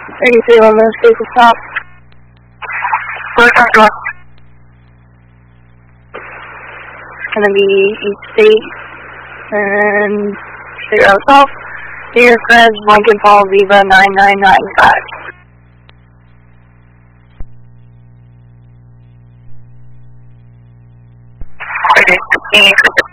33 on the Safety Stop. It's going to be East State and State Route South. Near Fred, Lincoln Falls, Viva 9995. Okay,